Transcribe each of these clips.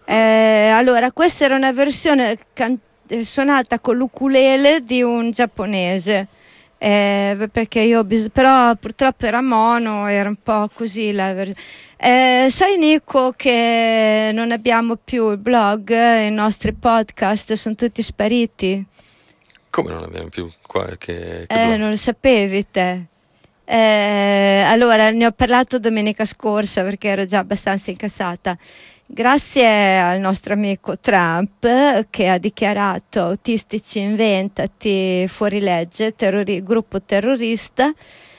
Allora, questa era una versione suonata con l'ukulele di un giapponese. Perché però purtroppo era mono, era un po' così sai Nico che non abbiamo più il blog, i nostri podcast sono tutti spariti. Come non abbiamo più che blog? Non lo sapevi te? Allora ne ho parlato domenica scorsa perché ero già abbastanza incazzata. Grazie al nostro amico Trump che ha dichiarato autistici inventati fuori legge, gruppo terrorista,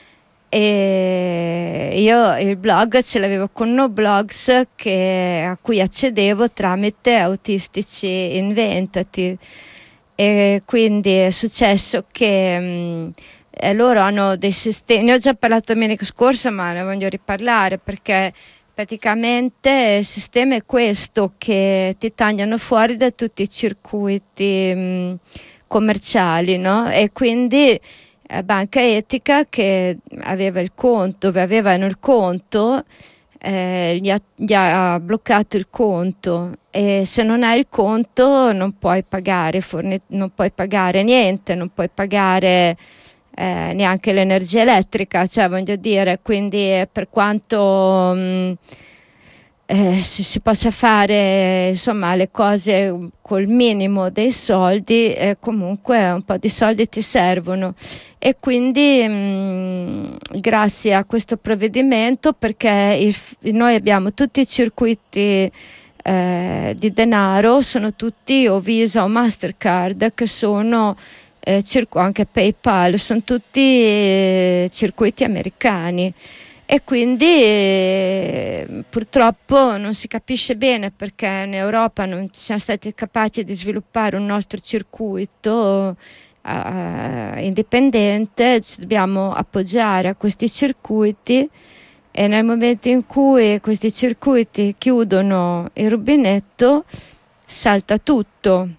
e io il blog ce l'avevo con NoBlogs a cui accedevo tramite autistici inventati, e quindi è successo che loro hanno dei sistemi, ne ho già parlato domenica scorsa ma ne voglio riparlare perché praticamente il sistema è questo, che ti tagliano fuori da tutti i circuiti commerciali, no? E quindi Banca Etica, che aveva il conto, dove avevano il conto, gli ha bloccato il conto, e se non hai il conto non puoi pagare, non puoi pagare niente, non puoi pagare neanche l'energia elettrica, cioè voglio dire, quindi per quanto si possa fare insomma le cose col minimo dei soldi, comunque un po' di soldi ti servono, e quindi grazie a questo provvedimento, perché noi abbiamo tutti i circuiti di denaro, sono tutti o Visa o Mastercard, che sono anche PayPal, sono tutti circuiti americani, e quindi purtroppo non si capisce bene perché in Europa non siamo stati capaci di sviluppare un nostro circuito indipendente. Ci dobbiamo appoggiare a questi circuiti, e nel momento in cui questi circuiti chiudono il rubinetto salta tutto.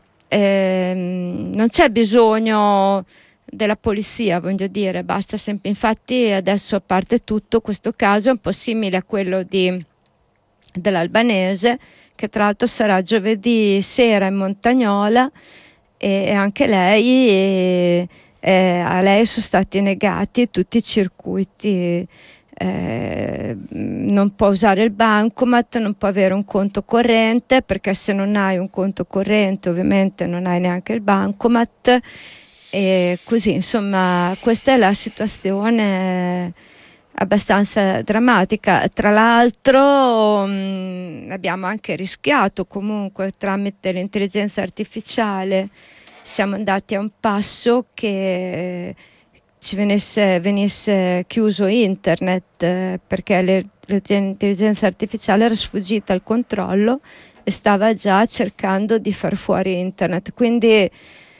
Non c'è bisogno della polizia, voglio dire, basta sempre. Infatti adesso, a parte tutto, questo caso è un po' simile a quello dell'albanese, che tra l'altro sarà giovedì sera in Montagnola, e anche lei a lei sono stati negati tutti i circuiti. Non può usare il bancomat, non può avere un conto corrente, perché se non hai un conto corrente ovviamente non hai neanche il bancomat, e così insomma questa è la situazione abbastanza drammatica. Tra l'altro abbiamo anche rischiato, comunque tramite l'intelligenza artificiale siamo andati a un passo che ci venisse chiuso internet, perché l'intelligenza artificiale era sfuggita al controllo e stava già cercando di far fuori internet. Quindi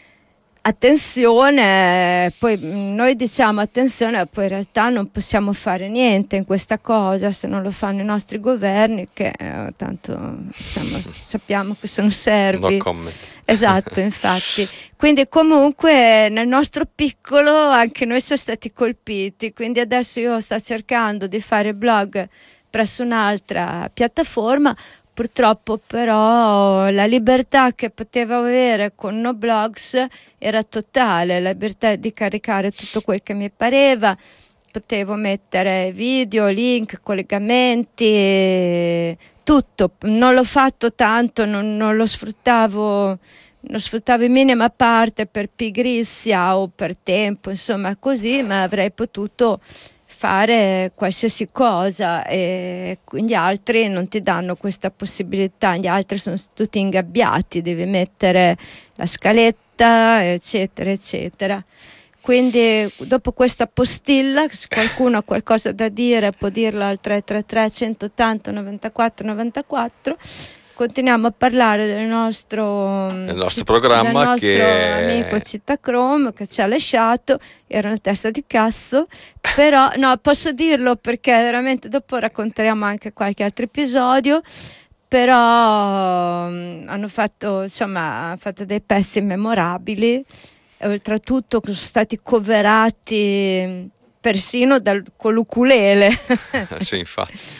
attenzione, poi noi diciamo attenzione, poi in realtà non possiamo fare niente in questa cosa se non lo fanno i nostri governi, che tanto diciamo, sappiamo che sono servi. No comment. Esatto, infatti. Quindi comunque nel nostro piccolo anche noi siamo stati colpiti, quindi adesso io sto cercando di fare blog presso un'altra piattaforma. Purtroppo però la libertà che potevo avere con NoBlogs era totale, la libertà di caricare tutto quel che mi pareva, potevo mettere video, link, collegamenti, tutto. Non l'ho fatto tanto, non lo sfruttavo in minima parte per pigrizia o per tempo, insomma così, ma avrei potuto fare qualsiasi cosa, e gli altri non ti danno questa possibilità, gli altri sono tutti ingabbiati, devi mettere la scaletta eccetera eccetera. Quindi dopo questa postilla, se qualcuno ha qualcosa da dire può dirlo al 333 180 94 94. Continuiamo a parlare del nostro programma, del nostro amico Cittachrome che ci ha lasciato. Era una testa di cazzo, però no, posso dirlo perché veramente dopo racconteremo anche qualche altro episodio, però hanno fatto dei pezzi memorabili, e oltretutto sono stati coverati persino con l'ukulele. Sì, infatti.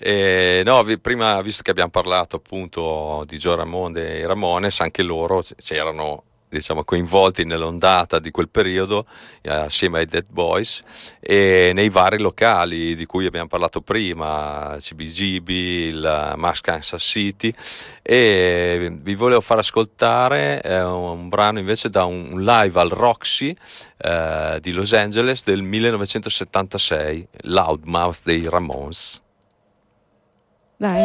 No, prima, visto che abbiamo parlato appunto di Joe Ramone e Ramones, anche loro c'erano, diciamo, coinvolti nell'ondata di quel periodo assieme ai Dead Boys e nei vari locali di cui abbiamo parlato prima, CBGB, il Max Kansas City, e vi volevo far ascoltare un brano invece da un live al Roxy di Los Angeles del 1976, Loudmouth dei Ramones. Vai.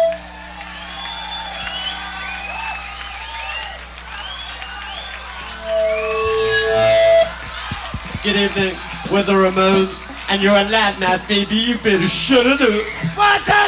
Get in there with the Ramones, and you're a loudmouth, baby. You better shut it up.